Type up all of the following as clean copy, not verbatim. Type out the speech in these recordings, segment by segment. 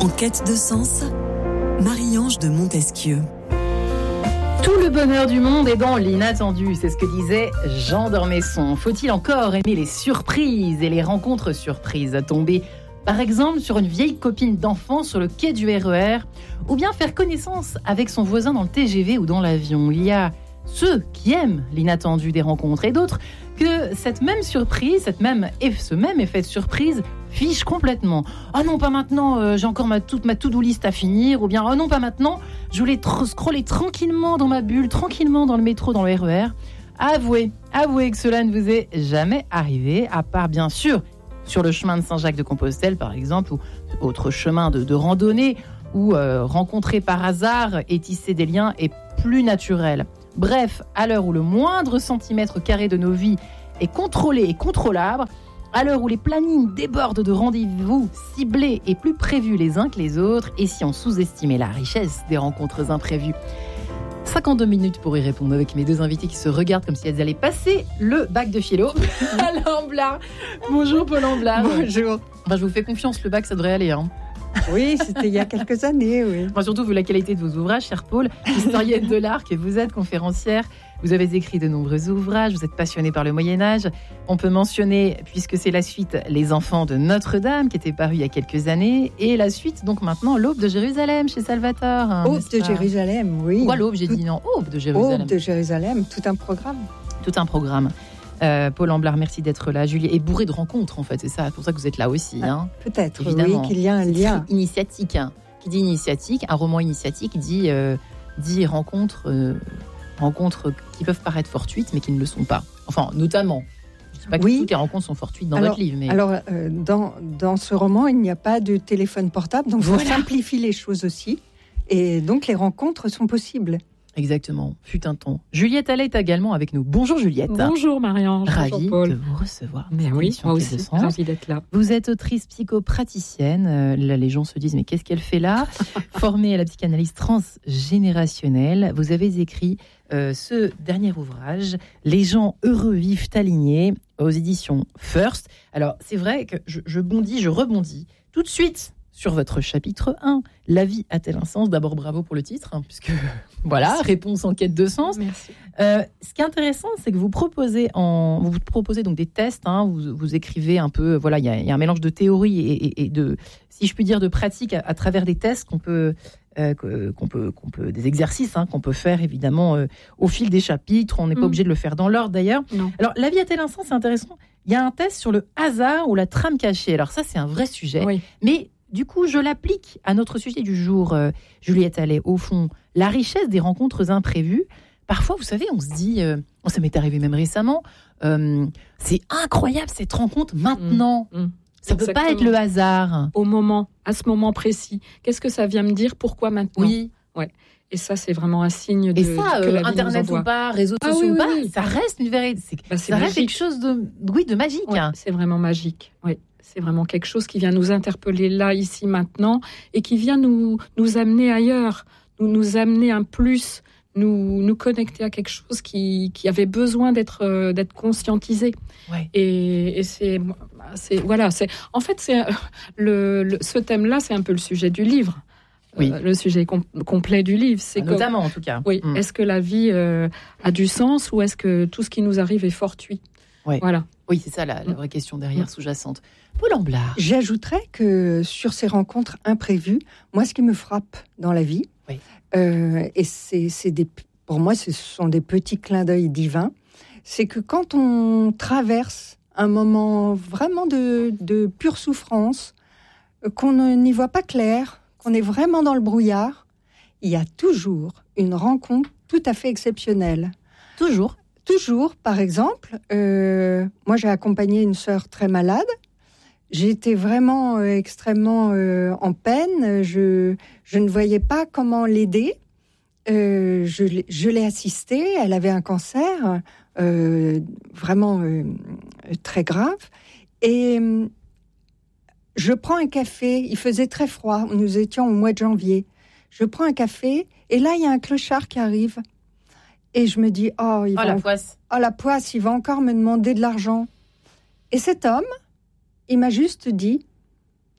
En quête de sens, Marie-Ange de Montesquieu. Tout le bonheur du monde est dans l'inattendu, c'est ce que disait Jean d'Ormesson. Faut-il encore aimer les surprises et les rencontres surprises? Tomber par exemple sur une vieille copine d'enfance sur le quai du RER, ou bien faire connaissance avec son voisin dans le TGV ou dans l'avion. Il y a ceux qui aiment l'inattendu des rencontres et d'autres que cette même surprise, ce même effet de surprise fiche complètement. « Oh non, pas maintenant, j'ai encore toute ma to-do list à finir » ou bien « Oh non, pas maintenant, je voulais scroller tranquillement dans ma bulle, tranquillement dans le métro, dans le RER ». Avouez que cela ne vous est jamais arrivé, à part bien sûr sur le chemin de Saint-Jacques-de-Compostelle par exemple, ou autre chemin de randonnée, où rencontrer par hasard et tisser des liens est plus naturel. Bref, à l'heure où le moindre centimètre carré de nos vies est contrôlé et contrôlable, à l'heure où les plannings débordent de rendez-vous ciblés et plus prévus les uns que les autres, et si on sous-estimait la richesse des rencontres imprévues. 52 minutes pour y répondre avec mes deux invités qui se regardent comme si elles allaient passer le bac de philo. Alain Blard. Bonjour Paul Amblard. Bonjour. Enfin, je vous fais confiance, le bac ça devrait aller. Oui, c'était il y a quelques années, oui. Enfin, surtout vu la qualité de vos ouvrages, cher Paul, historienne de l'art que vous êtes, conférencière. Vous avez écrit de nombreux ouvrages, vous êtes passionné par le Moyen-Âge. On peut mentionner, puisque c'est la suite, Les Enfants de Notre-Dame, qui était paru il y a quelques années, et la suite, donc maintenant, L'Aube de Jérusalem, chez Salvatore. Aube de Jérusalem, oui. Pourquoi l'Aube, j'ai dit non, Aube de Jérusalem. Aube de Jérusalem, tout un programme. Tout un programme. Paul Amblard, merci d'être là. Julie est bourrée de rencontres, en fait, c'est ça, c'est pour ça que vous êtes là aussi. Peut-être, évidemment. Oui, qu'il y a un lien. Initiatique. Qui dit initiatique, un roman initiatique dit rencontres qui peuvent paraître fortuites, mais qui ne le sont pas. Enfin, notamment. Je ne dis pas que toutes les rencontres sont fortuites dans votre livre. Mais... Alors, dans ce roman, il n'y a pas de téléphone portable, donc on simplifie les choses aussi. Et donc, les rencontres sont possibles. Exactement, fut un temps. Juliette Allais est également avec nous. Bonjour Juliette. Bonjour Marie-Ange. Ravie de vous recevoir. Mais oui, moi aussi, ravie d'être là. Vous êtes autrice psychopraticienne. Là, les gens se disent, mais qu'est-ce qu'elle fait là? Formée à la psychanalyse transgénérationnelle. Vous avez écrit ce dernier ouvrage, Les gens heureux vivent alignés, aux éditions First. Alors, c'est vrai que je rebondis tout de suite sur votre chapitre 1, La vie a-t-elle un sens? D'abord, bravo pour le titre, puisque voilà, réponse en quête de sens. Merci. Ce qui est intéressant, c'est que vous proposez donc des tests, vous écrivez un peu, voilà, il y a un mélange de théorie et de, si je puis dire, de pratique à travers des tests qu'on peut des exercices qu'on peut faire évidemment au fil des chapitres. On n'est pas obligé de le faire dans l'ordre d'ailleurs. Non. Alors, La vie a-t-elle un sens? C'est intéressant. Il y a un test sur le hasard ou la trame cachée. Alors ça, c'est un vrai sujet. Oui. Mais du coup, je l'applique à notre sujet du jour, Juliette Allais. Au fond, la richesse des rencontres imprévues. Parfois, vous savez, on se dit, ça m'est arrivé même récemment, c'est incroyable cette rencontre maintenant. Ça ne peut pas être le hasard. Au moment, à ce moment précis. Qu'est-ce que ça vient me dire? Pourquoi maintenant? Oui. Ouais. Et ça, c'est vraiment un signe de. Et ça, que la vie Internet nous ou pas, réseaux sociaux ou pas, oui. ça reste une vérité. Ça reste quelque chose de magique. Ouais, c'est vraiment magique. Oui. C'est vraiment quelque chose qui vient nous interpeller là, ici, maintenant, et qui vient nous amener ailleurs, nous amener un plus, nous connecter à quelque chose qui avait besoin d'être conscientisé. Ouais. Et c'est en fait ce thème-là, c'est un peu le sujet du livre. Oui. Le sujet complet du livre, c'est notamment en tout cas. Oui. Est-ce que la vie a du sens ou est-ce que tout ce qui nous arrive est fortuit? Ouais. Voilà. Oui, c'est ça la vraie question derrière, sous-jacente. Paul Amblard. J'ajouterais que sur ces rencontres imprévues, moi, ce qui me frappe dans la vie, et pour moi, ce sont des petits clins d'œil divins, c'est que quand on traverse un moment vraiment de pure souffrance, qu'on n'y voit pas clair, qu'on est vraiment dans le brouillard, il y a toujours une rencontre tout à fait exceptionnelle. Toujours, par exemple, moi j'ai accompagné une sœur très malade. J'ai été vraiment extrêmement en peine. Je ne voyais pas comment l'aider. Je l'ai assistée. Elle avait un cancer vraiment très grave. Et je prends un café. Il faisait très froid. Nous étions au mois de janvier. Je prends un café et là, il y a un clochard qui arrive. Et je me dis, la poisse, il va encore me demander de l'argent. Et cet homme, il m'a juste dit,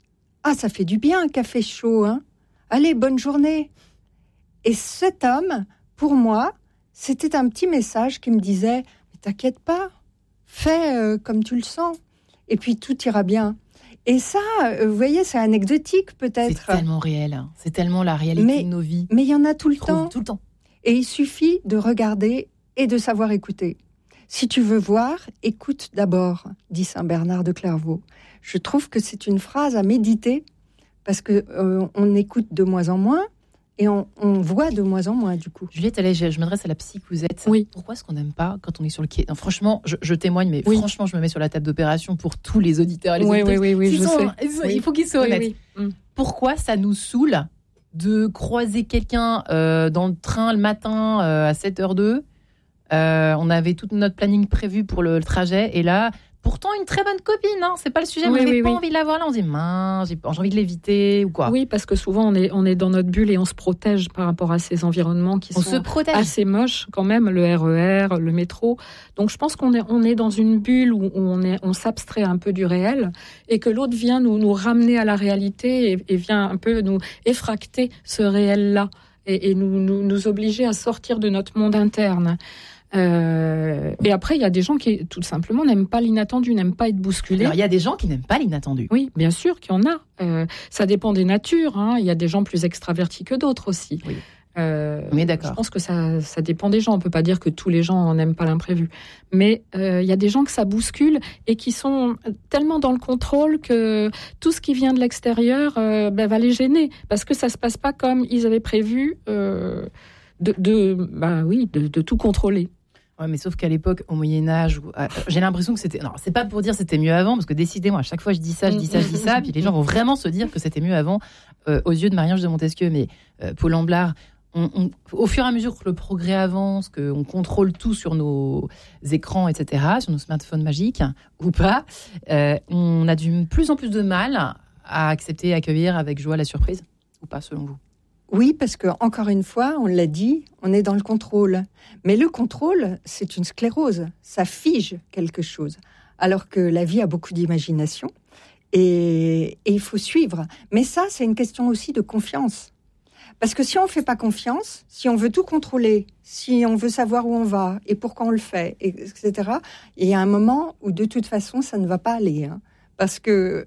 Ah, ça fait du bien un café chaud, hein. Allez, bonne journée. Et cet homme, pour moi, c'était un petit message qui me disait, mais t'inquiète pas, fais comme tu le sens, et puis tout ira bien. Et ça, vous voyez, c'est anecdotique peut-être. C'est tellement réel, hein. C'est tellement la réalité de nos vies. Mais il y en a tout le temps. Tout le temps. Et il suffit de regarder et de savoir écouter. Si tu veux voir, écoute d'abord, dit Saint Bernard de Clairvaux. Je trouve que c'est une phrase à méditer parce que on écoute de moins en moins et on voit de moins en moins du coup. Juliette, allez, je m'adresse à la psy que vous êtes. Oui. Pourquoi est-ce qu'on n'aime pas quand on est sur le quai ? Non, franchement, je témoigne, mais franchement, je me mets sur la table d'opération pour tous les auditeurs et les auditrices. Oui, je sais. Il faut qu'ils soient honnêtes. Pourquoi ça nous saoule de croiser quelqu'un dans le train le matin à 7h02 ? On avait tout notre planning prévu pour le trajet et là, pourtant une très bonne copine, hein, c'est pas le sujet, mais on n'avait pas envie de la voir là, on se dit mince, j'ai envie de l'éviter ou quoi. Oui, parce que souvent on est dans notre bulle et on se protège par rapport à ces environnements qui sont assez moches quand même, le RER, le métro. Donc je pense qu'on est dans une bulle où on s'abstrait un peu du réel et que l'autre vient nous ramener à la réalité et vient un peu nous effracter ce réel-là et nous obliger à sortir de notre monde interne. Et après, il y a des gens qui, tout simplement, n'aiment pas l'inattendu, n'aiment pas être bousculés. Alors, il y a des gens qui n'aiment pas l'inattendu. Oui, bien sûr qu'il y en a. Ça dépend des natures. Hein. Il y a des gens plus extravertis que d'autres aussi. Oui. Mais d'accord. Je pense que ça dépend des gens. On ne peut pas dire que tous les gens n'aiment pas l'imprévu. Mais il y a des gens que ça bouscule et qui sont tellement dans le contrôle que tout ce qui vient de l'extérieur va les gêner. Parce que ça ne se passe pas comme ils avaient prévu de tout contrôler. Ouais, mais sauf qu'à l'époque, au Moyen-Âge, j'ai l'impression que c'était... Non, c'est pas pour dire c'était mieux avant, parce que décidément, à chaque fois je dis ça, puis les gens vont vraiment se dire que c'était mieux avant aux yeux de Marie-Ange de Montesquieu. Mais Paul Amblard, au fur et à mesure que le progrès avance, qu'on contrôle tout sur nos écrans, etc., sur nos smartphones magiques, ou pas, on a de plus en plus de mal à accepter et accueillir avec joie la surprise, ou pas, selon vous ? Oui, parce que encore une fois, on l'a dit, on est dans le contrôle. Mais le contrôle, c'est une sclérose. Ça fige quelque chose. Alors que la vie a beaucoup d'imagination et il faut suivre. Mais ça, c'est une question aussi de confiance. Parce que si on ne fait pas confiance, si on veut tout contrôler, si on veut savoir où on va et pourquoi on le fait, etc., il y a un moment où de toute façon, ça ne va pas aller, hein. Parce que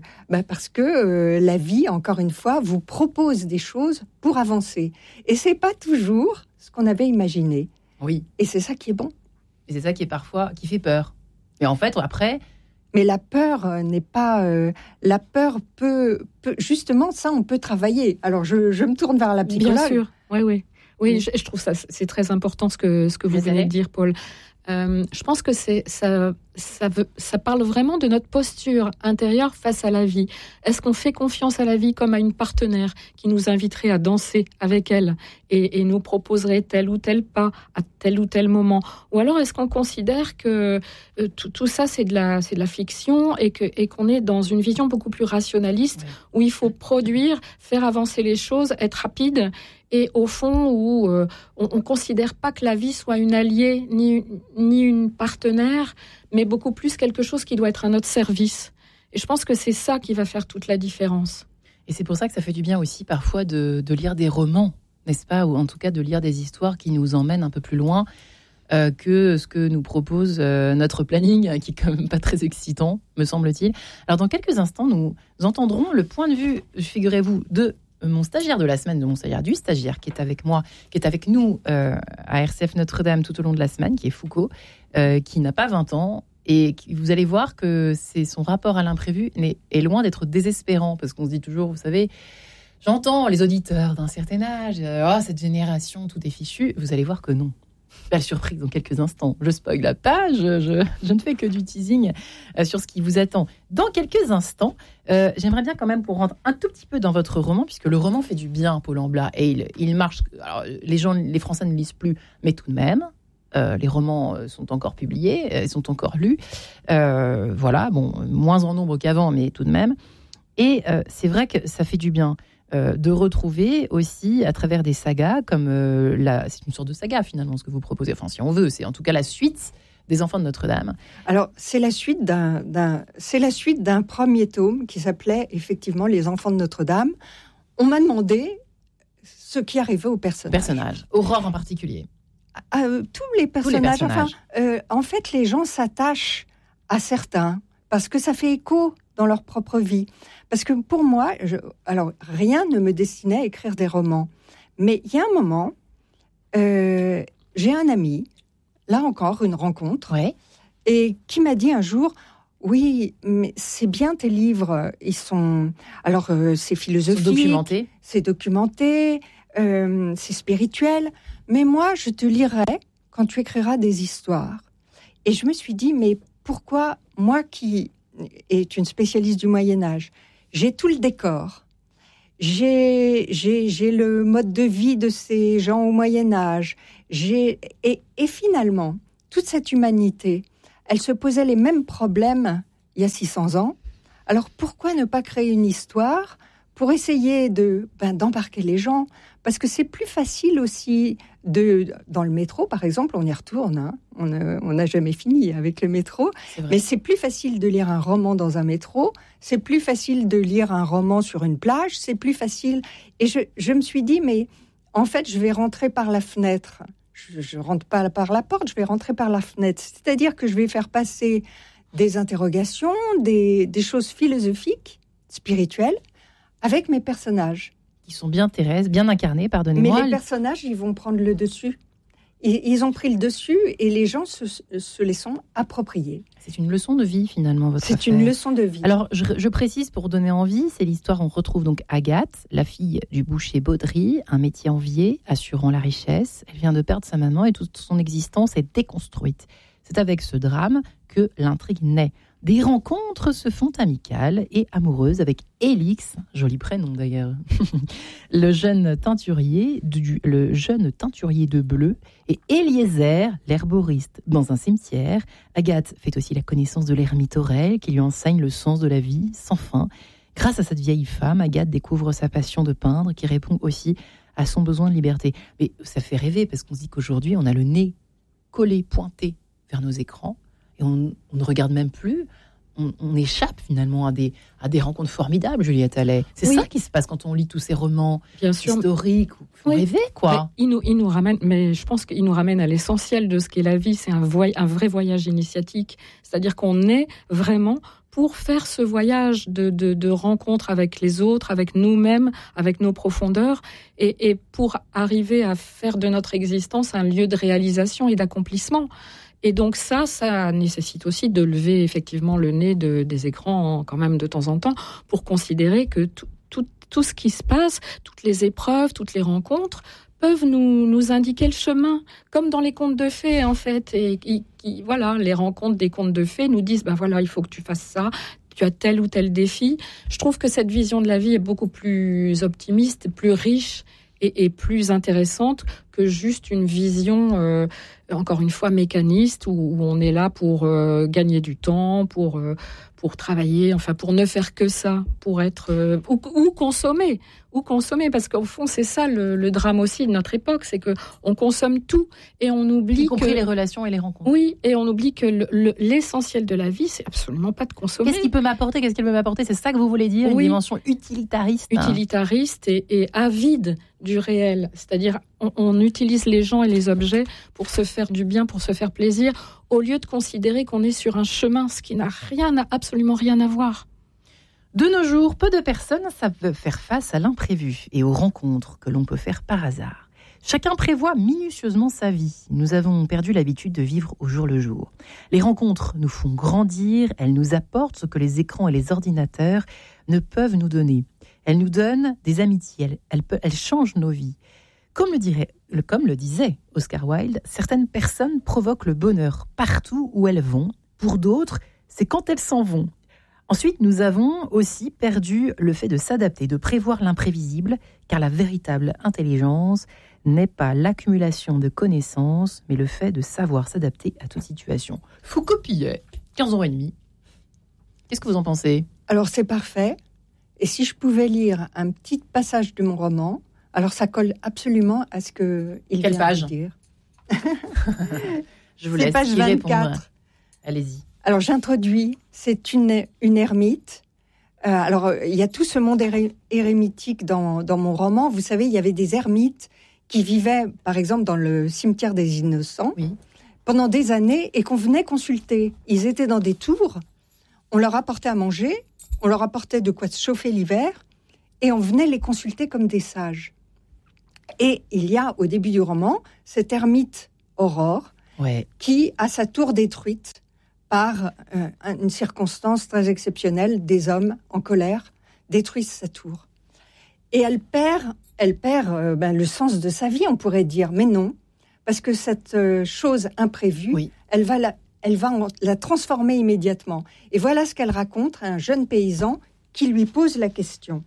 la vie, encore une fois, vous propose des choses pour avancer. Et c'est pas toujours ce qu'on avait imaginé. Oui. Et c'est ça qui est bon. Et c'est ça qui est parfois qui fait peur. Mais en fait, après. Mais la peur n'est pas. La peur peut justement ça, on peut travailler. Alors je me tourne vers la psychologue. Bien sûr. Oui. Je trouve ça c'est très important ce que vous venez de dire, Paul. Je pense que ça parle vraiment de notre posture intérieure face à la vie. Est-ce qu'on fait confiance à la vie comme à une partenaire qui nous inviterait à danser avec elle et nous proposerait tel ou tel pas à tel ou tel moment? Ou alors est-ce qu'on considère que tout ça c'est de la fiction et qu'on est dans une vision beaucoup plus rationaliste où il faut produire, faire avancer les choses, être rapide et au fond où on ne considère pas que la vie soit une alliée ni une partenaire, mais beaucoup plus quelque chose qui doit être à notre service. Et je pense que c'est ça qui va faire toute la différence. Et c'est pour ça que ça fait du bien aussi parfois de lire des romans, n'est-ce pas ? Ou en tout cas de lire des histoires qui nous emmènent un peu plus loin que ce que nous propose notre planning, qui est quand même pas très excitant, me semble-t-il. Alors dans quelques instants, nous entendrons le point de vue, figurez-vous, de mon stagiaire de la semaine, du stagiaire qui est avec moi, qui est avec nous à RCF Notre-Dame tout au long de la semaine, qui est Foucault, qui n'a pas 20 ans, et vous allez voir que son rapport à l'imprévu est loin d'être désespérant, parce qu'on se dit toujours, vous savez, j'entends les auditeurs d'un certain âge, cette génération, tout est fichu. Vous allez voir que non. Belle surprise dans quelques instants. Je spoil la page, je ne fais que du teasing sur ce qui vous attend dans quelques instants. J'aimerais bien quand même qu'on rentre un tout petit peu dans votre roman, puisque le roman fait du bien, Paul Amblard, et il marche. Alors, les Français ne lisent plus, mais tout de même, les romans sont encore publiés, sont encore lus. Moins en nombre qu'avant, mais tout de même. Et c'est vrai que ça fait du bien. De retrouver aussi à travers des sagas comme c'est une sorte de saga finalement ce que vous proposez, enfin si on veut, c'est en tout cas la suite des Enfants de Notre-Dame. Alors, c'est la suite d'un premier tome qui s'appelait effectivement Les Enfants de Notre-Dame. On m'a demandé ce qui arrivait aux personnages. Aurore en particulier. Tous les personnages. En fait, les gens s'attachent à certains parce que ça fait écho dans leur propre vie. Parce que pour moi, alors rien ne me destinait à écrire des romans. Mais il y a un moment, j'ai un ami, là encore, une rencontre, et qui m'a dit un jour, oui, mais c'est bien tes livres, ils sont... Alors, c'est philosophique, c'est documenté, c'est spirituel, mais moi, je te lirai quand tu écriras des histoires. Et je me suis dit, mais pourquoi, moi qui est une spécialiste du Moyen-Âge, j'ai tout le décor, j'ai le mode de vie de ces gens au Moyen-Âge, et finalement, toute cette humanité, elle se posait les mêmes problèmes il y a 600 ans. Alors pourquoi ne pas créer une histoire pour essayer d'embarquer les gens ? Parce que c'est plus facile aussi dans le métro, par exemple, on y retourne. Hein. On n'a jamais fini avec le métro. Mais c'est plus facile de lire un roman dans un métro. C'est plus facile de lire un roman sur une plage. C'est plus facile. Et je me suis dit, mais en fait, je vais rentrer par la fenêtre. Je ne rentre pas par la porte, je vais rentrer par la fenêtre. C'est-à-dire que je vais faire passer des interrogations, des choses philosophiques, spirituelles, avec mes personnages. Qui sont bien Thérèse, bien incarnés, pardonnez-moi. Mais les personnages, ils vont prendre le dessus. Ils ont pris le dessus et les gens se les sont appropriés. C'est une leçon de vie, finalement, votre affaire. C'est une leçon de vie. Alors, je précise pour donner envie, c'est l'histoire, on retrouve donc Agathe, la fille du boucher Baudry, un métier envié, assurant la richesse. Elle vient de perdre sa maman et toute son existence est déconstruite. C'est avec ce drame que l'intrigue naît. Des rencontres se font amicales et amoureuses avec Élix, joli prénom d'ailleurs, le jeune teinturier de bleu, et Eliezer, l'herboriste, dans un cimetière. Agathe fait aussi la connaissance de l'ermite Aurel, qui lui enseigne le sens de la vie sans fin. Grâce à cette vieille femme, Agathe découvre sa passion de peindre, qui répond aussi à son besoin de liberté. Mais ça fait rêver, parce qu'on se dit qu'aujourd'hui, on a le nez collé, pointé vers nos écrans, et on ne regarde même plus, on échappe finalement à des rencontres formidables, Juliette Allais. C'est ça qui se passe quand on lit tous ces romans historiques, on rêver, quoi. Il nous ramène, mais je pense qu'il nous ramène à l'essentiel de ce qu'est la vie, c'est un vrai voyage initiatique, c'est-à-dire qu'on est vraiment pour faire ce voyage de rencontre avec les autres, avec nous-mêmes, avec nos profondeurs, et pour arriver à faire de notre existence un lieu de réalisation et d'accomplissement. Et donc ça nécessite aussi de lever effectivement le nez des écrans quand même de temps en temps pour considérer que tout ce qui se passe, toutes les épreuves, toutes les rencontres peuvent nous indiquer le chemin, comme dans les contes de fées en fait. Et voilà, les rencontres des contes de fées nous disent il faut que tu fasses ça. Tu as tel ou tel défi. Je trouve que cette vision de la vie est beaucoup plus optimiste, plus riche et plus intéressante que juste une vision, encore une fois, mécaniste, où on est là pour gagner du temps, pour travailler, enfin pour ne faire que ça, pour être ou consommer, parce qu'au fond c'est ça le drame aussi de notre époque, c'est que on consomme tout et on oublie y compris les relations et les rencontres. Oui, et on oublie que l'essentiel de la vie, c'est absolument pas de consommer. Qu'est-ce qu'il peut m'apporter, qu'est-ce qu'il peut m'apporter, c'est ça que vous voulez dire, une dimension utilitariste. Utilitariste et avide du réel, c'est-à-dire on utilise les gens et les objets pour se faire du bien, pour se faire plaisir, au lieu de considérer qu'on est sur un chemin, ce qui n'a absolument rien à voir. De nos jours, peu de personnes savent faire face à l'imprévu et aux rencontres que l'on peut faire par hasard. Chacun prévoit minutieusement sa vie. Nous avons perdu l'habitude de vivre au jour le jour. Les rencontres nous font grandir, elles nous apportent ce que les écrans et les ordinateurs ne peuvent nous donner. Elles nous donnent des amitiés, elles changent nos vies. Comme le disait Oscar Wilde, certaines personnes provoquent le bonheur partout où elles vont. Pour d'autres, c'est quand elles s'en vont. Ensuite, nous avons aussi perdu le fait de s'adapter, de prévoir l'imprévisible, car la véritable intelligence n'est pas l'accumulation de connaissances, mais le fait de savoir s'adapter à toute situation. Foucault-Pillet, 15 ans et demi. Qu'est-ce que vous en pensez ? Alors, c'est parfait. Et si je pouvais lire un petit passage de mon roman, alors ça colle absolument à ce qu'il vient de dire. Je vous c'est laisse page y 24. répondre. Allez-y. Alors, j'introduis, c'est une ermite. Alors, il y a tout ce monde érémitique dans mon roman. Vous savez, il y avait des ermites qui vivaient, par exemple, dans le cimetière des Innocents, pendant des années, et qu'on venait consulter. Ils étaient dans des tours, on leur apportait à manger, on leur apportait de quoi se chauffer l'hiver, et on venait les consulter comme des sages. Et il y a, au début du roman, cette ermite Aurore, qui a sa tour détruite par une circonstance très exceptionnelle. Des hommes en colère détruisent sa tour. Et elle perd le sens de sa vie, on pourrait dire. Mais non, parce que cette chose imprévue, elle va la transformer immédiatement. Et voilà ce qu'elle raconte à un jeune paysan qui lui pose la question.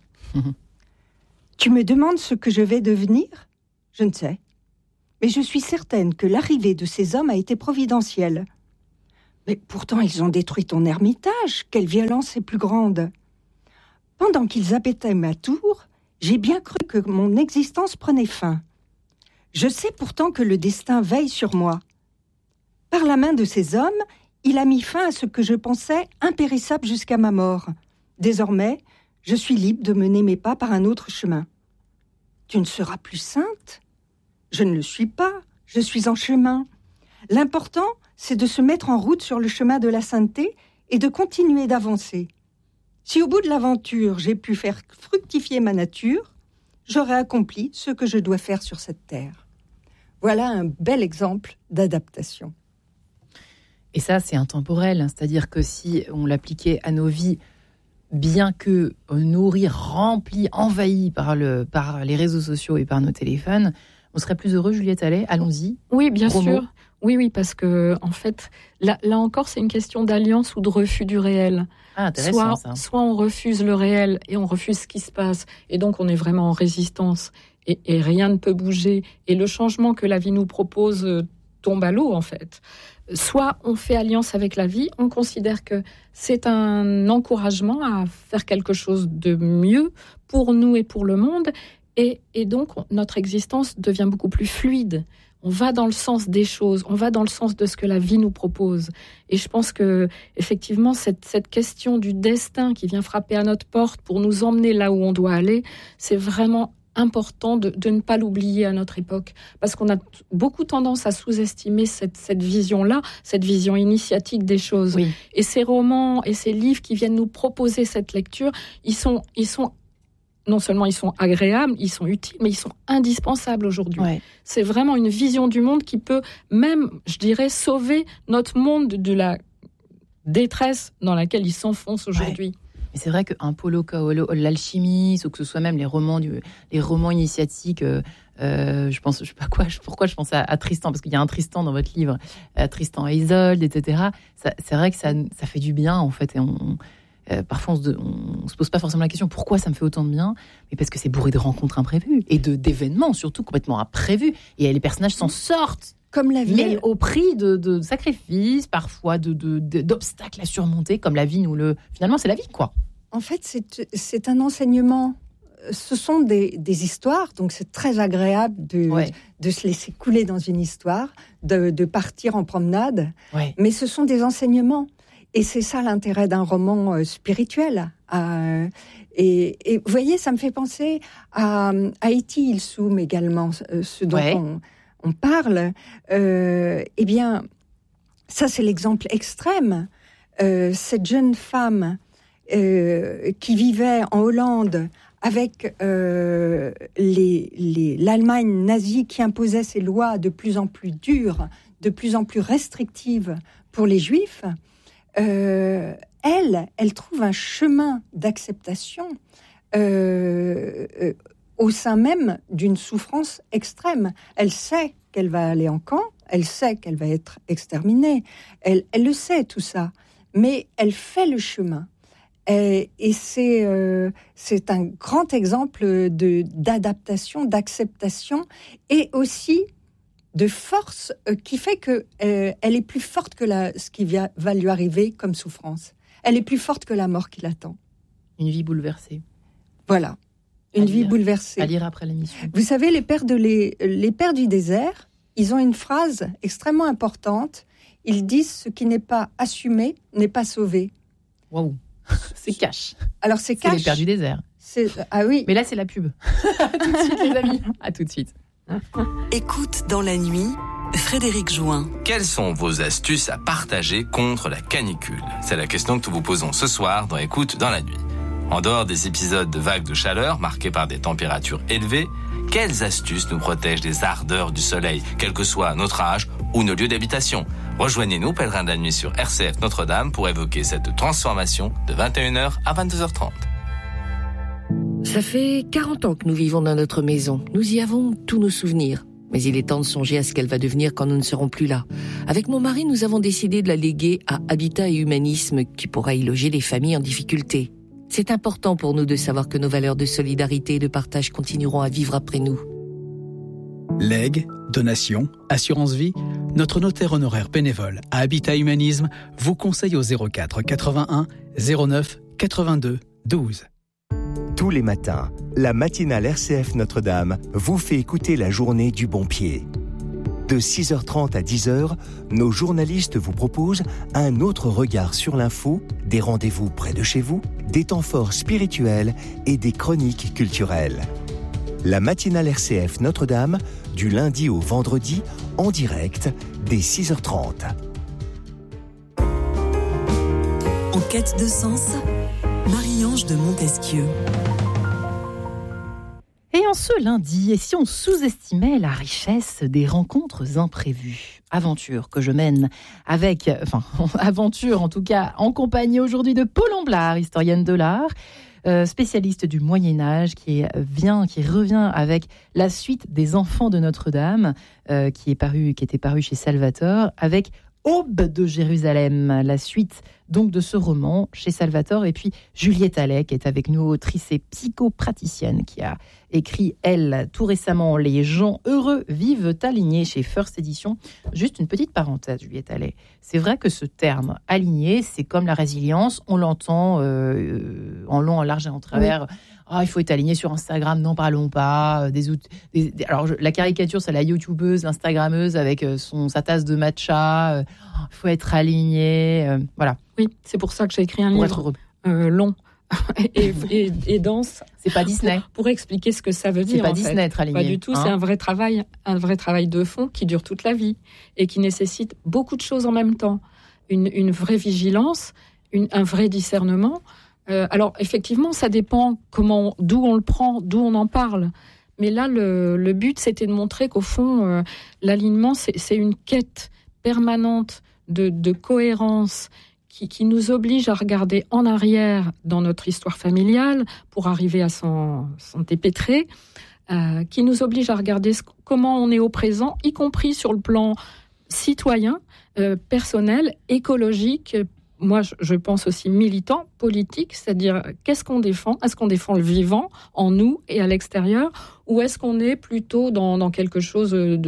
Tu me demandes ce que je vais devenir ? Je ne sais. Mais je suis certaine que l'arrivée de ces hommes a été providentielle. Mais pourtant, ils ont détruit ton ermitage. Quelle violence est plus grande. Pendant qu'ils habitaient ma tour, j'ai bien cru que mon existence prenait fin. Je sais pourtant que le destin veille sur moi. Par la main de ces hommes, il a mis fin à ce que je pensais impérissable jusqu'à ma mort. Désormais, je suis libre de mener mes pas par un autre chemin. Tu ne seras plus sainte ? Je ne le suis pas, je suis en chemin. L'important, c'est de se mettre en route sur le chemin de la sainteté et de continuer d'avancer. Si au bout de l'aventure, j'ai pu faire fructifier ma nature, j'aurai accompli ce que je dois faire sur cette terre. Voilà un bel exemple d'adaptation. Et ça, c'est intemporel, c'est-à-dire que si on l'appliquait à nos vies, bien que nourris, remplis, envahis par les réseaux sociaux et par nos téléphones, on serait plus heureux, Juliette Allais. Allons-y. Oui, bien sûr. Oui, parce que en fait, là encore, c'est une question d'alliance ou de refus du réel. Ah, intéressant, ça. Soit on refuse le réel et on refuse ce qui se passe, et donc on est vraiment en résistance, et rien ne peut bouger, et le changement que la vie nous propose tombe à l'eau, en fait. Soit on fait alliance avec la vie, on considère que c'est un encouragement à faire quelque chose de mieux pour nous et pour le monde, et donc notre existence devient beaucoup plus fluide. On va dans le sens des choses, on va dans le sens de ce que la vie nous propose. Et je pense que effectivement cette question du destin qui vient frapper à notre porte pour nous emmener là où on doit aller, c'est vraiment important de ne pas l'oublier à notre époque, parce qu'on a beaucoup tendance à sous-estimer cette vision-là, cette vision initiatique des choses. Oui. Et ces romans et ces livres qui viennent nous proposer cette lecture, ils sont non seulement ils sont agréables, ils sont utiles, mais ils sont indispensables aujourd'hui. Ouais. C'est vraiment une vision du monde qui peut même, je dirais, sauver notre monde de la détresse dans laquelle il s'enfonce aujourd'hui. Ouais. Mais c'est vrai qu'un Paulo Coelho, l'alchimiste, ou que ce soit même les romans initiatiques, pourquoi je pense à Tristan, parce qu'il y a un Tristan dans votre livre, Tristan et Isolde, etc. C'est vrai que ça fait du bien, en fait, et parfois, on se pose pas forcément la question pourquoi ça me fait autant de bien, mais parce que c'est bourré de rencontres imprévues et d'événements surtout complètement imprévus. Et les personnages s'en sortent, comme la vie, mais au prix de sacrifices, parfois d'obstacles à surmonter, comme la vie Finalement, c'est la vie, quoi. En fait, c'est un enseignement. Ce sont des histoires, donc c'est très agréable de se laisser couler dans une histoire, de partir en promenade. Ouais. Mais ce sont des enseignements. Et c'est ça l'intérêt d'un roman spirituel. Et vous voyez, ça me fait penser à Haïti Ilsoum également, ce dont on parle. Eh bien, ça c'est l'exemple extrême. Cette jeune femme qui vivait en Hollande avec l'Allemagne nazie qui imposait ses lois de plus en plus dures, de plus en plus restrictives pour les Juifs. Elle trouve un chemin d'acceptation au sein même d'une souffrance extrême. Elle sait qu'elle va aller en camp, elle sait qu'elle va être exterminée, elle le sait tout ça, mais elle fait le chemin. Et c'est un grand exemple d'adaptation, d'acceptation et aussi de force qui fait qu'elle est plus forte que ce qui va lui arriver comme souffrance. Elle est plus forte que la mort qui l'attend. Une vie bouleversée. Voilà, une vie bouleversée. À lire après l'émission. Vous savez, les pères du désert, ils ont une phrase extrêmement importante. Ils disent « ce qui n'est pas assumé n'est pas sauvé ». Waouh, c'est cash. Alors c'est cash. C'est les pères du désert. Ah oui. Mais là, c'est la pub. À tout de suite, les amis. À tout de suite. Écoute dans la nuit, Frédéric Join. Quelles sont vos astuces à partager contre la canicule ? C'est la question que nous vous posons ce soir dans Écoute dans la nuit. En dehors des épisodes de vagues de chaleur marqués par des températures élevées, quelles astuces nous protègent des ardeurs du soleil, quel que soit notre âge ou nos lieux d'habitation ? Rejoignez-nous, Pèlerins de la nuit sur RCF Notre-Dame, pour évoquer cette transformation de 21h à 22h30. Ça fait 40 ans que nous vivons dans notre maison. Nous y avons tous nos souvenirs. Mais il est temps de songer à ce qu'elle va devenir quand nous ne serons plus là. Avec mon mari, nous avons décidé de la léguer à Habitat et Humanisme, qui pourra y loger les familles en difficulté. C'est important pour nous de savoir que nos valeurs de solidarité et de partage continueront à vivre après nous. Legs, donations, assurance vie, notre notaire honoraire bénévole à Habitat Humanisme vous conseille au 04 81 09 82 12. Tous les matins, la matinale RCF Notre-Dame vous fait écouter la journée du bon pied. De 6h30 à 10h, nos journalistes vous proposent un autre regard sur l'info, des rendez-vous près de chez vous, des temps forts spirituels et des chroniques culturelles. La matinale RCF Notre-Dame, du lundi au vendredi, en direct, dès 6h30. En quête de sens, Marie-Ange de Montesquieu. Et en ce lundi, et si on sous-estimait la richesse des rencontres imprévues ? Aventure que je mène aventure en tout cas, en compagnie aujourd'hui de Paul Amblard, historienne de l'art, spécialiste du Moyen-Âge, qui revient avec la suite des Enfants de Notre-Dame, qui était paru chez Salvator, avec Aube de Jérusalem, la suite donc de ce roman chez Salvator. Et puis Juliette Allais, qui est avec nous, autrice et psychopraticienne, qui a écrit, elle, tout récemment, Les gens heureux vivent alignés chez First Edition. Juste une petite parenthèse, Juliette Allais. C'est vrai que ce terme aligné, c'est comme la résilience, on l'entend en long, en large et en travers. Oui. Il faut être aligné sur Instagram, n'en parlons pas. Alors, la caricature, c'est la youtubeuse, l'instagrammeuse avec sa tasse de matcha. Il faut être aligné. Voilà. Oui, c'est pour ça que j'ai écrit un livre long et dense. C'est pas Disney. Pour expliquer ce que ça veut dire. C'est pas Disney, être aligné. Pas du tout. C'est un vrai travail de fond qui dure toute la vie et qui nécessite beaucoup de choses en même temps. Une vraie vigilance, un vrai discernement. Alors effectivement, ça dépend d'où on le prend, d'où on en parle. Mais là, le but, c'était de montrer qu'au fond, l'alignement, c'est une quête permanente de cohérence qui nous oblige à regarder en arrière dans notre histoire familiale pour arriver à s'en dépêtrer, qui nous oblige à regarder comment on est au présent, y compris sur le plan citoyen, personnel, écologique. Moi, je pense aussi militant, politique, c'est-à-dire qu'est-ce qu'on défend ? Est-ce qu'on défend le vivant en nous et à l'extérieur ? Ou est-ce qu'on est plutôt dans quelque chose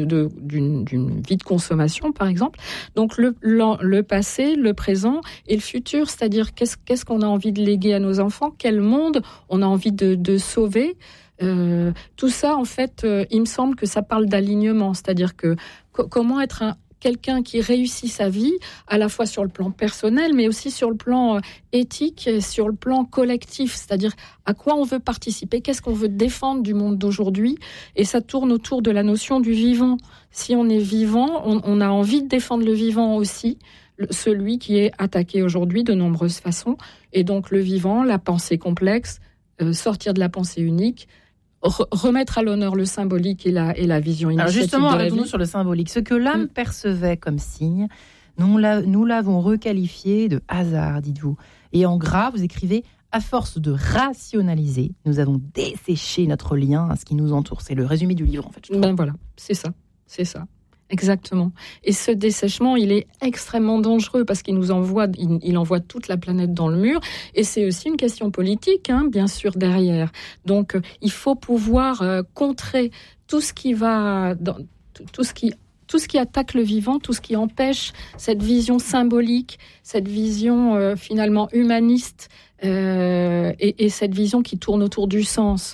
d'une vie de consommation, par exemple ? Donc le passé, le présent et le futur, c'est-à-dire qu'est-ce qu'on a envie de léguer à nos enfants ? Quel monde on a envie de sauver ? Tout ça, en fait, il me semble que ça parle d'alignement, c'est-à-dire que comment être quelqu'un qui réussit sa vie, à la fois sur le plan personnel, mais aussi sur le plan éthique, sur le plan collectif, c'est-à-dire à quoi on veut participer, qu'est-ce qu'on veut défendre du monde d'aujourd'hui, et ça tourne autour de la notion du vivant. Si on est vivant, on a envie de défendre le vivant aussi, celui qui est attaqué aujourd'hui de nombreuses façons, et donc le vivant, la pensée complexe, sortir de la pensée unique, remettre à l'honneur le symbolique et la vision initiatique. Alors justement, arrêtons-nous sur le symbolique. Ce que l'âme percevait comme signe, nous l'avons requalifié de hasard, dites-vous. Et en gras, vous écrivez, à force de rationaliser, nous avons desséché notre lien à ce qui nous entoure. C'est le résumé du livre, en fait. Voilà, c'est ça. Exactement. Et ce dessèchement, il est extrêmement dangereux parce qu'il nous envoie toute la planète dans le mur. Et c'est aussi une question politique, bien sûr, derrière. Donc, il faut pouvoir contrer tout ce qui va, tout ce qui attaque le vivant, tout ce qui empêche cette vision symbolique, cette vision finalement humaniste et cette vision qui tourne autour du sens.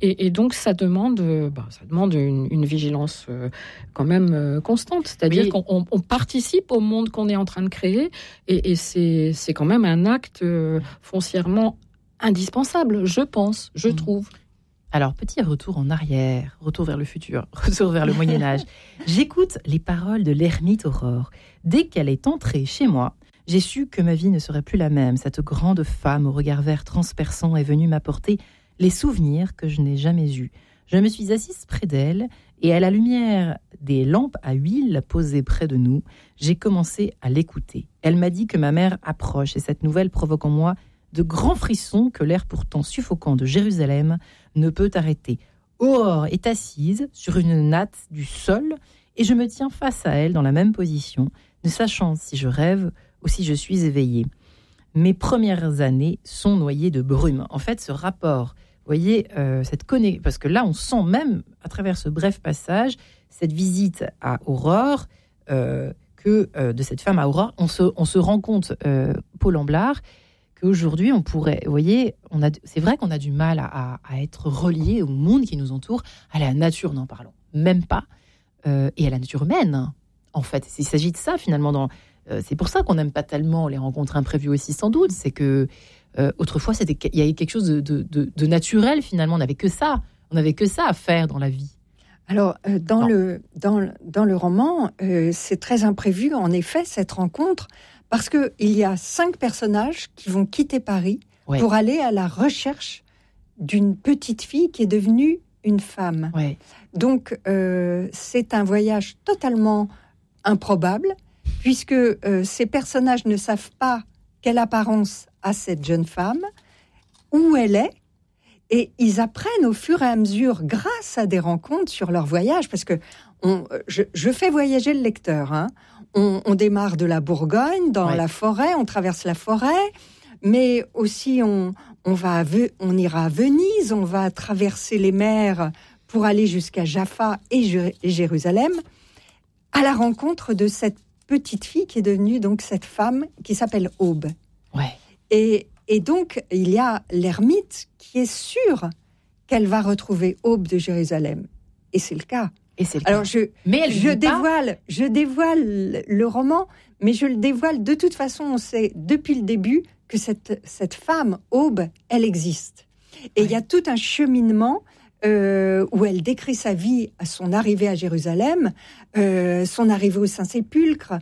Et donc, ça demande une vigilance quand même constante. C'est-à-dire qu'on participe au monde qu'on est en train de créer, et c'est quand même un acte foncièrement indispensable, je pense, je trouve. Alors, petit retour en arrière, retour vers le futur, retour vers le Moyen-Âge. J'écoute les paroles de l'ermite Aurore. Dès qu'elle est entrée chez moi, j'ai su que ma vie ne serait plus la même. Cette grande femme au regard vert transperçant est venue m'apporter les souvenirs que je n'ai jamais eus. Je me suis assise près d'elle et à la lumière des lampes à huile posées près de nous, j'ai commencé à l'écouter. Elle m'a dit que ma mère approche et cette nouvelle provoque en moi de grands frissons que l'air pourtant suffocant de Jérusalem ne peut arrêter. Aurore est assise sur une natte du sol et je me tiens face à elle dans la même position, ne sachant si je rêve ou si je suis éveillée. Mes premières années sont noyées de brume. En fait, ce rapport, vous voyez, cette connexion, parce que là, on sent même, à travers ce bref passage, cette visite à Aurore, de cette femme à Aurore, on se rend compte, Paul Amblard, qu'aujourd'hui, on pourrait, vous voyez, c'est vrai qu'on a du mal à être relié au monde qui nous entoure, à la nature, n'en parlons même pas, et à la nature humaine, en fait. Il s'agit de ça, finalement, c'est pour ça qu'on n'aime pas tellement les rencontres imprévues aussi, sans doute. C'est que autrefois, il y avait quelque chose de naturel, finalement. On n'avait que ça à faire dans la vie. Alors, dans le roman, c'est très imprévu, en effet, cette rencontre, parce qu'il y a 5 personnages qui vont quitter Paris pour aller à la recherche d'une petite fille qui est devenue une femme. Ouais. Donc, c'est un voyage totalement improbable, puisque ces personnages ne savent pas quelle apparence a cette jeune femme, où elle est, et ils apprennent au fur et à mesure, grâce à des rencontres sur leur voyage, parce que je fais voyager le lecteur. Hein. On démarre de la Bourgogne, dans la forêt, on traverse la forêt, mais aussi on ira à Venise, on va traverser les mers pour aller jusqu'à Jaffa et Jérusalem, à la rencontre de cette petite fille qui est devenue donc cette femme qui s'appelle Aube. Ouais. Et donc, il y a l'ermite qui est sûr qu'elle va retrouver Aube de Jérusalem. Et c'est le cas. Alors, je dévoile le roman, mais je le dévoile de toute façon, on sait depuis le début que cette femme, Aube, elle existe. Et il y a tout un cheminement où elle décrit sa vie à son arrivée à Jérusalem, son arrivée au Saint-Sépulcre.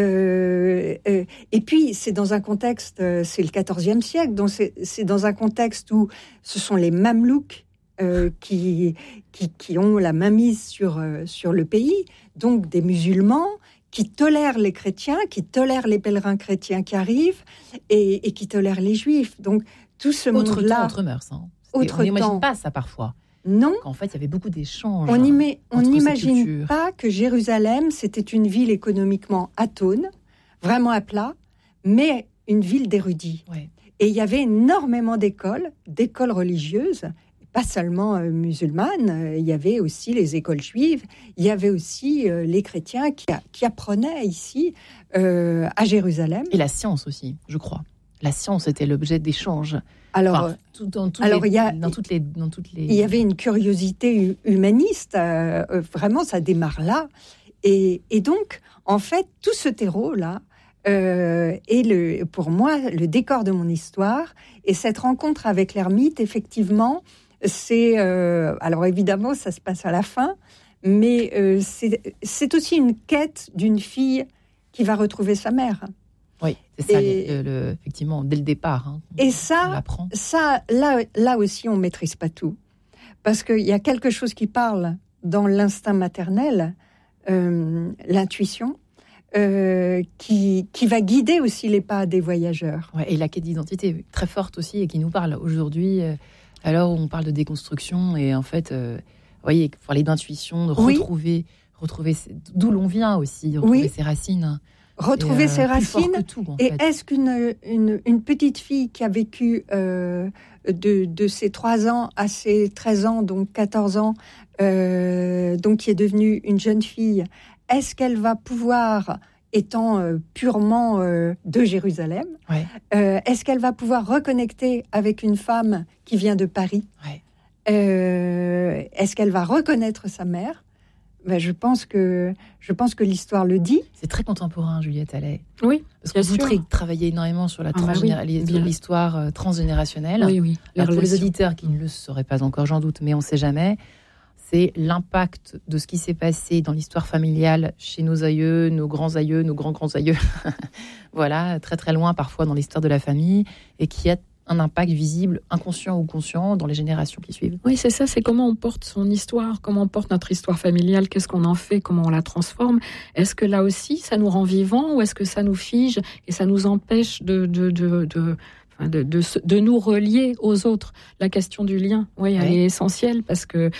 Et puis, c'est dans un contexte, c'est le XIVe siècle, donc c'est dans un contexte où ce sont les Mamelouks qui ont la mainmise sur le pays, donc des musulmans qui tolèrent les chrétiens, qui tolèrent les pèlerins chrétiens qui arrivent et qui tolèrent les juifs. Donc, tout ce monde-là... Autre mœurs, hein. On n'imagine pas ça parfois. Non. En fait, il y avait beaucoup d'échanges. On n'imagine pas que Jérusalem, c'était une ville économiquement atone, vraiment à plat, mais une ville d'érudits. Ouais. Et il y avait énormément d'écoles religieuses, pas seulement musulmanes, il y avait aussi les écoles juives, il y avait aussi les chrétiens qui apprenaient ici, à Jérusalem. Et la science aussi, je crois. La science était l'objet d'échanges. Alors, il y avait une curiosité humaniste, vraiment, ça démarre là. Et donc, en fait, tout ce terreau-là est, pour moi, le décor de mon histoire. Et cette rencontre avec l'ermite, effectivement, c'est... alors, évidemment, ça se passe à la fin, mais c'est aussi une quête d'une fille qui va retrouver sa mère. Oui, c'est ça, effectivement, dès le départ. Hein, et ça, là aussi, on ne maîtrise pas tout. Parce qu'il y a quelque chose qui parle dans l'instinct maternel, l'intuition, qui va guider aussi les pas des voyageurs. Ouais, et la quête d'identité très forte aussi, et qui nous parle aujourd'hui, alors où on parle de déconstruction, et en fait, vous voyez, parler d'intuition, de retrouver d'où l'on vient aussi, retrouver ses racines. Retrouver ses racines. Tout, et fait. Est-ce qu'une petite fille qui a vécu de ses 3 ans à ses 13 ans, donc 14 ans, donc qui est devenue une jeune fille, est-ce qu'elle va pouvoir, étant purement de Jérusalem, est-ce qu'elle va pouvoir reconnecter avec une femme qui vient de Paris ? Est-ce qu'elle va reconnaître sa mère ? Je pense que l'histoire le dit. C'est très contemporain, Juliette Allais. Oui, parce que vous travaillez énormément sur la l'histoire transgénérationnelle. Oui. Alors, pour les auditeurs qui ne le sauraient pas encore, j'en doute, mais on ne sait jamais, c'est l'impact de ce qui s'est passé dans l'histoire familiale chez nos aïeux, nos grands-aïeux, nos grands-grands-aïeux. Voilà, très très loin parfois dans l'histoire de la famille, et qui a un impact visible, inconscient ou conscient, dans les générations qui suivent. Oui, c'est ça, c'est comment on porte son histoire, comment on porte notre histoire familiale, qu'est-ce qu'on en fait, comment on la transforme. Est-ce que là aussi, ça nous rend vivants, ou est-ce que ça nous fige et ça nous empêche de nous relier aux autres? La question du lien, oui, elle est essentielle, parce que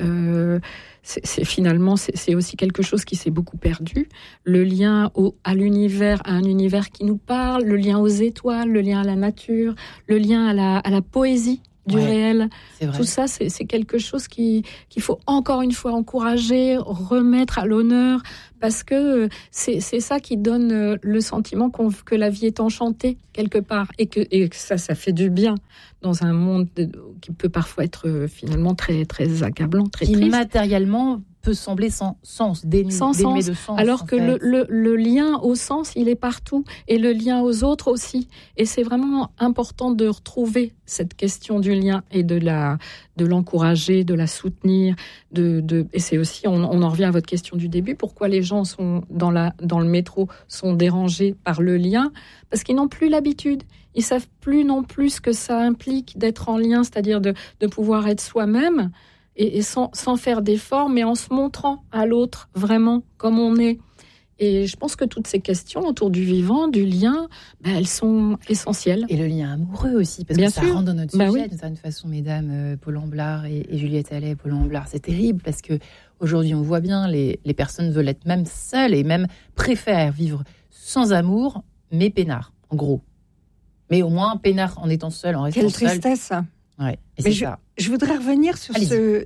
c'est aussi quelque chose qui s'est beaucoup perdu. Le lien à l'univers, à un univers qui nous parle, le lien aux étoiles, le lien à la nature, le lien à la poésie du réel. Tout ça, c'est quelque chose qu'il faut encore une fois encourager, remettre à l'honneur, parce que c'est ça qui donne le sentiment que la vie est enchantée quelque part, et que ça fait du bien dans un monde qui peut parfois être finalement très très accablant, très triste. Qui matériellement peut sembler sans sens, dénué de sens. Alors que le lien au sens, il est partout, et le lien aux autres aussi. Et c'est vraiment important de retrouver cette question du lien et de l'encourager, de la soutenir. Et c'est aussi, on en revient à votre question du début, pourquoi les gens sont dans le métro sont dérangés par le lien? Parce qu'ils n'ont plus l'habitude. Ils savent plus non plus ce que ça implique d'être en lien, c'est-à-dire de pouvoir être soi-même, et sans faire d'efforts, mais en se montrant à l'autre vraiment comme on est. Et je pense que toutes ces questions autour du vivant, du lien, elles sont essentielles. Et le lien amoureux aussi, parce que ça rentre dans notre sujet d'une certaine façon, mesdames, Paul Amblard et Juliette Allais. Paul Amblard, c'est terrible, parce que aujourd'hui on voit bien, les personnes veulent être même seules, et même préfèrent vivre sans amour, mais peinard, en gros. Mais au moins peinard en étant seul, en restant seul. Quelle tristesse. Ouais, mais je voudrais revenir sur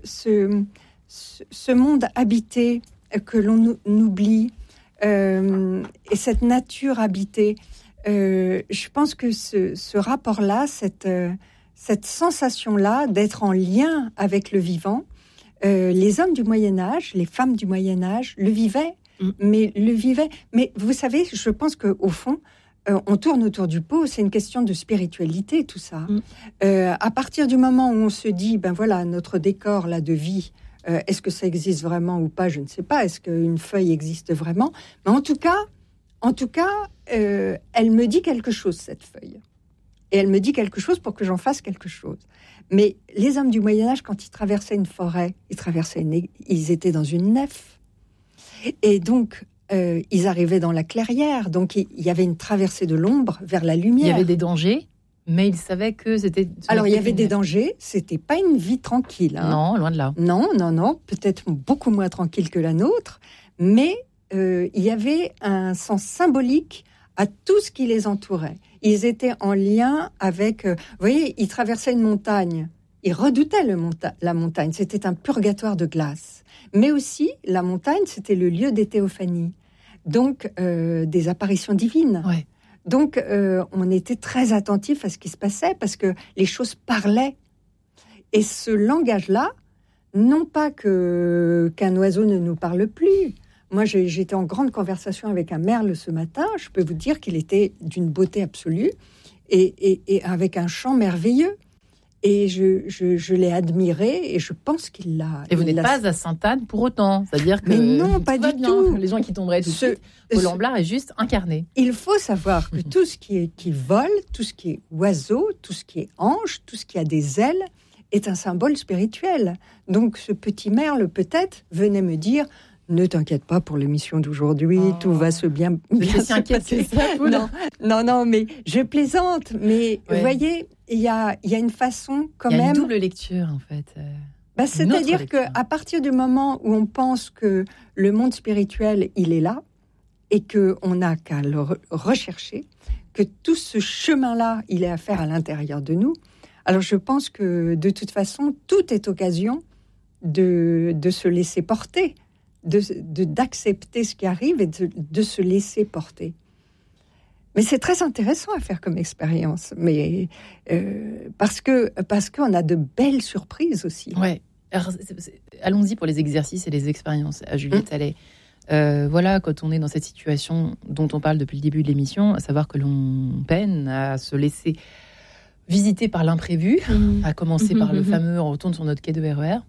ce monde habité que l'on oublie, et cette nature habitée. Je pense que ce rapport-là, cette sensation-là d'être en lien avec le vivant, les hommes du Moyen-Âge, les femmes du Moyen-Âge le vivaient, mais vous savez, je pense qu'au fond, on tourne autour du pot, c'est une question de spiritualité, tout ça. À partir du moment où on se dit, notre décor là de vie, est-ce que ça existe vraiment ou pas, je ne sais pas. Est-ce qu'une feuille existe vraiment? Mais en tout cas, elle me dit quelque chose, cette feuille. Et elle me dit quelque chose pour que j'en fasse quelque chose. Mais les hommes du Moyen-Âge, quand ils traversaient une forêt, ils étaient dans une nef. Et donc, ils arrivaient dans la clairière. Donc, il y avait une traversée de l'ombre vers la lumière. Il y avait des dangers, mais ils savaient que c'était... Alors, il y avait des dangers. C'était pas une vie tranquille. Hein. Non, loin de là. Non. Peut-être beaucoup moins tranquille que la nôtre. Mais il y avait un sens symbolique à tout ce qui les entourait. Ils étaient en lien avec... vous voyez, ils traversaient une montagne. Ils redoutaient la montagne. C'était un purgatoire de glace. Mais aussi, la montagne, c'était le lieu des théophanies. Donc, des apparitions divines. Ouais. Donc, on était très attentifs à ce qui se passait parce que les choses parlaient. Et ce langage-là, non pas qu'un oiseau ne nous parle plus. Moi, j'étais en grande conversation avec un merle ce matin. Je peux vous dire qu'il était d'une beauté absolue et avec un chant merveilleux. Et je l'ai admiré et je pense qu'il l'a... Et vous n'êtes pas à Sainte-Anne pour autant. C'est-à-dire que... Mais non, pas du tout. Les gens qui tomberaient tout de suite, Paul Amblard est juste incarné. Il faut savoir que tout ce qui vole, tout ce qui est oiseau, tout ce qui est ange, tout ce qui a des ailes, est un symbole spirituel. Donc ce petit merle, peut-être, venait me dire... Ne t'inquiète pas pour l'émission d'aujourd'hui, tout va se bien passer. Non, mais je plaisante. Mais vous voyez, il y a une façon quand même... Il y a une double lecture, en fait. C'est-à-dire qu'à partir du moment où on pense que le monde spirituel, il est là, et qu'on n'a qu'à le rechercher, que tout ce chemin-là, il est à faire à l'intérieur de nous, alors je pense que de toute façon, tout est occasion de se laisser porter, d'accepter ce qui arrive et de se laisser porter. Mais c'est très intéressant à faire comme expérience, mais parce qu'on a de belles surprises aussi. Ouais. Alors, allons-y pour les exercices et les expériences. À Juliette Allais. Voilà, quand on est dans cette situation dont on parle depuis le début de l'émission, à savoir que l'on peine à se laisser visiter par l'imprévu, à commencer par le fameux on retourne sur notre quai de RER,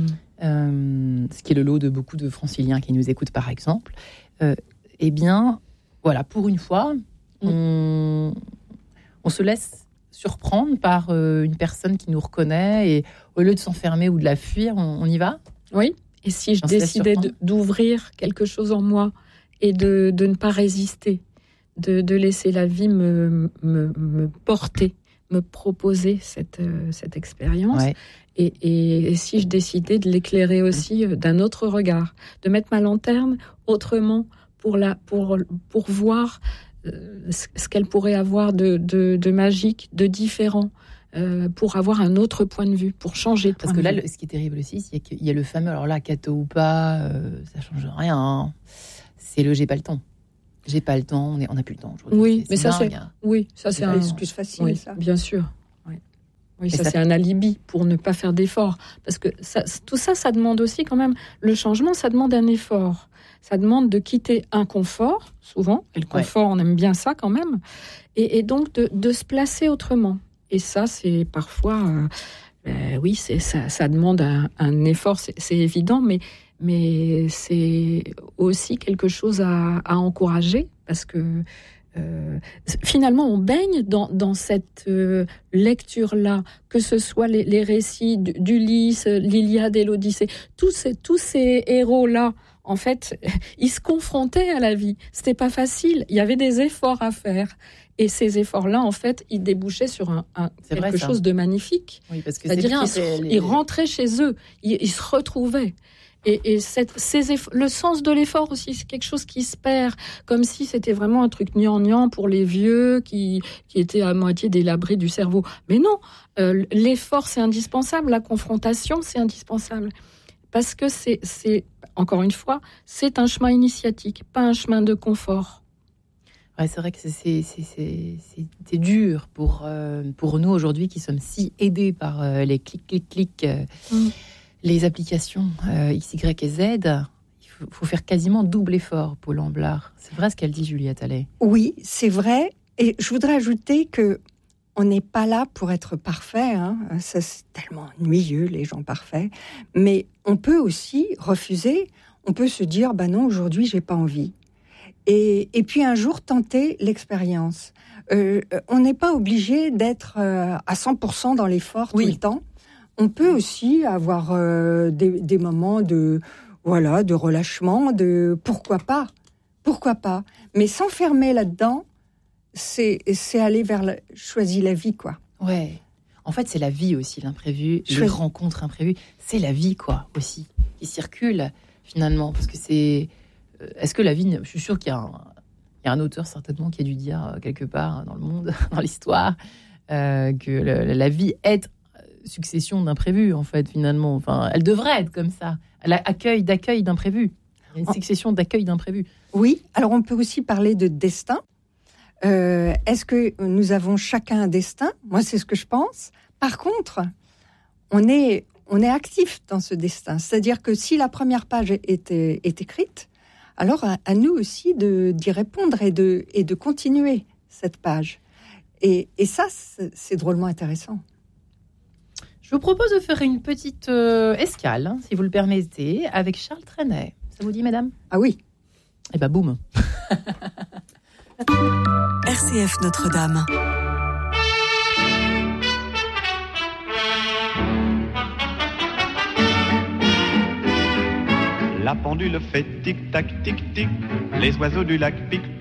ce qui est le lot de beaucoup de franciliens qui nous écoutent par exemple. Eh bien, voilà, pour une fois, on se laisse surprendre par une personne qui nous reconnaît et au lieu de s'enfermer ou de la fuir, on y va. Oui, et si je décidais d'ouvrir quelque chose en moi et de ne pas résister, de laisser la vie me porter, me proposer cette expérience, et si je décidais de l'éclairer aussi d'un autre regard, de mettre ma lanterne autrement pour voir ce qu'elle pourrait avoir de magique, de différent, pour avoir un autre point de vue, pour changer de point de vue. Parce que là, ce qui est terrible aussi, c'est qu'il y a le fameux, alors là, catho ou pas, ça change rien, hein. C'est le j'ai pas le temps. J'ai pas le temps, on n'a plus le temps aujourd'hui. Oui, mais ça c'est une excuse facile, oui, ça. Bien sûr. Oui, ça c'est un alibi pour ne pas faire d'efforts. Parce que tout ça demande aussi quand même, le changement, ça demande un effort. Ça demande de quitter un confort, souvent, et le confort, on aime bien ça quand même, et donc de se placer autrement. Et ça, c'est parfois, ça demande un effort, c'est évident, mais c'est aussi quelque chose à encourager, parce que finalement, on baigne dans cette lecture-là, que ce soit les récits d'Ulysse, l'Iliade et l'Odyssée, tous ces héros-là, en fait, ils se confrontaient à la vie. C'était pas facile, il y avait des efforts à faire. Et ces efforts-là, en fait, ils débouchaient sur quelque chose de magnifique. Oui, parce que c'est-à-dire qu'ils rentraient chez eux, ils se retrouvaient. Et le sens de l'effort aussi, c'est quelque chose qui se perd, comme si c'était vraiment un truc gnangnan pour les vieux qui étaient à moitié délabrés du cerveau. Mais non, l'effort c'est indispensable, la confrontation c'est indispensable, parce que c'est encore une fois, c'est un chemin initiatique, pas un chemin de confort. Ouais, c'est vrai que c'est dur pour nous aujourd'hui qui sommes si aidés par les clics. Les applications X, Y et Z, il faut faire quasiment double effort, Paul Amblard. C'est vrai ce qu'elle dit, Juliette Allais. Oui, c'est vrai. Et je voudrais ajouter qu'on n'est pas là pour être parfait. Hein. Ça, c'est tellement ennuyeux, les gens parfaits. Mais on peut aussi refuser. On peut se dire, non, aujourd'hui, j'ai pas envie. Et puis un jour, tenter l'expérience. On n'est pas obligé d'être à 100% dans l'effort tout le temps. On peut aussi avoir des moments de relâchement, de pourquoi pas. Mais s'enfermer là-dedans, c'est aller vers choisir la vie, quoi. Ouais. En fait, c'est la vie aussi, l'imprévu, les rencontres imprévues. C'est la vie, quoi, aussi, qui circule, finalement. Parce que c'est... Est-ce que la vie... Je suis sûre qu'il y a un auteur, certainement, qui a dû dire, quelque part dans le monde, dans l'histoire, que la vie est... succession d'imprévus, en fait, finalement. Enfin, elle devrait être comme ça. D'accueil d'imprévus. Il y a une succession d'accueil d'imprévus. Oui, alors on peut aussi parler de destin. Est-ce que nous avons chacun un destin ? Moi, c'est ce que je pense. Par contre, on est actif dans ce destin. C'est-à-dire que si la première page est écrite, alors à nous aussi d'y répondre et de continuer cette page. Et ça, c'est drôlement intéressant. Je vous propose de faire une petite escale, si vous le permettez, avec Charles Trenet. Ça vous dit, madame ? Ah oui. Eh ben, boum. RCF Notre-Dame. La pendule fait tic-tac, tic-tic. Les oiseaux du lac piquent